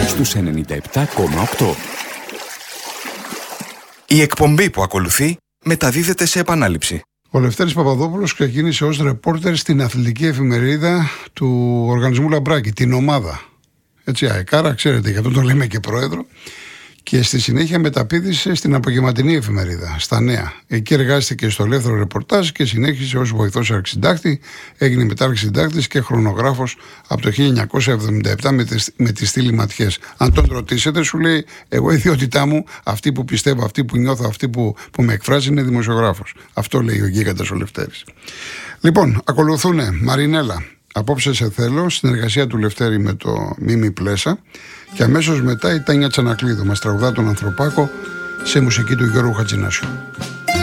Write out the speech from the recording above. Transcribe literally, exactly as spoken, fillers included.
στους ενενήντα επτά κόμμα οκτώ. Η εκπομπή που ακολουθεί μεταδίδεται σε επανάληψη. Ο Λευτέρης Παπαδόπουλος ξεκίνησε ως ρεπόρτερ στην αθλητική εφημερίδα του οργανισμού Λαμπράκη, την ομάδα. Έτσι, αεκάρα, ξέρετε, γι' αυτό το λέμε και πρόεδρο. Και στη συνέχεια μεταπήδησε στην απογευματινή εφημερίδα, στα Νέα. Εκεί εργάστηκε στο ελεύθερο ρεπορτάζ και συνέχισε ως βοηθός αρχισυντάκτη. Έγινε μετά αρχισυντάκτης και χρονογράφος από το χίλια εννιακόσια εβδομήντα επτά με τη, με τη στήλη Ματιές. Αν τον ρωτήσετε, σου λέει: εγώ η ιδιότητά μου, αυτή που πιστεύω, αυτή που νιώθω, αυτή που, που με εκφράζει, είναι δημοσιογράφος. Αυτό λέει ο γίγαντας ο Λευτέρης. Λοιπόν, ακολουθούν Μαρινέλα. Απόψε σε θέλω, συνεργασία του Λευτέρη με το Μίμη Πλέσα, και αμέσως μετά η Τάνια Τσανακλείδου μας τραγουδά τον Ανθρωπάκο σε μουσική του Γιώργου Χατζηνάσιου.